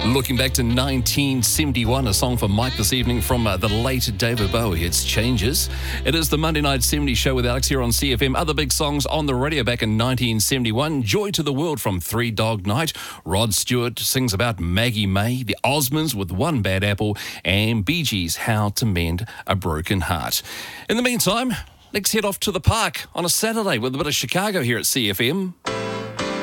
Looking back to 1971, a song for Mike this evening from the late David Bowie. It's Changes. It is the Monday Night 70s show with Alex here on CFM. Other big songs on the radio back in 1971. Joy to the World from Three Dog Night. Rod Stewart sings about Maggie May. The Osmonds with One Bad Apple. And Bee Gees, How to Mend a Broken Heart. In the meantime, let's head off to the park on a Saturday with a bit of Chicago here at CFM.